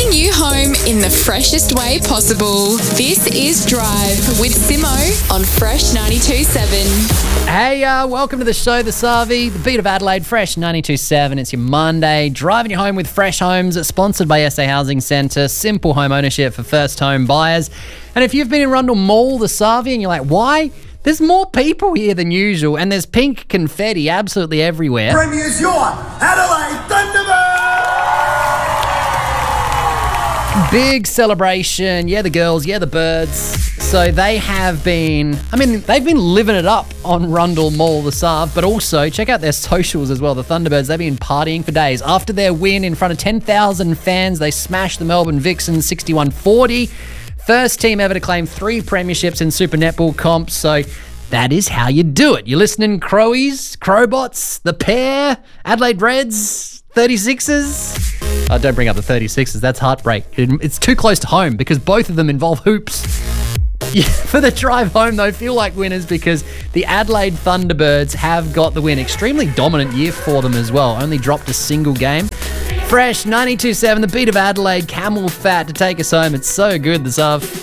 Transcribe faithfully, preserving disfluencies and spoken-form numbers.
Driving you home in the freshest way possible. This is Drive with Simo on Fresh ninety-two point seven. Hey, uh, welcome to the show, The Savi, the beat of Adelaide, Fresh ninety-two point seven. It's your Monday. Driving you home with Fresh Homes, sponsored by S A Housing Centre. Simple home ownership for first home buyers. And if you've been in Rundle Mall, The Savi, and you're like, why? There's more people here than usual, and there's pink confetti absolutely everywhere. Premier's your Adelaide Thunderbirds! Big celebration. Yeah, the girls. Yeah, the birds. So they have been, I mean, they've been living it up on Rundle Mall, the Sav, but also check out their socials as well. The Thunderbirds, they've been partying for days. After their win in front of ten thousand fans, they smashed the Melbourne Vixens sixty-one forty. First team ever to claim three premierships in Super Netball comps. So that is how you do it. You're listening, Crowies, Crowbots, the pair, Adelaide Reds, thirty-sixers. Oh, don't bring up the thirty-sixers. That's heartbreak. It's too close to home because both of them involve hoops. Yeah, for the drive home, though, feel like winners because the Adelaide Thunderbirds have got the win. Extremely dominant year for them as well. Only dropped a single game. Fresh ninety-two point seven, the beat of Adelaide, Camel Fat to take us home. It's so good, the stuff.